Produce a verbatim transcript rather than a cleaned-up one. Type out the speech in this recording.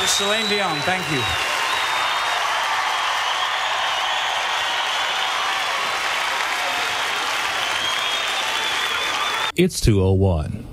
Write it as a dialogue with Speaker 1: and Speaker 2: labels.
Speaker 1: Miss Celine Dion, thank you.
Speaker 2: It's two oh one.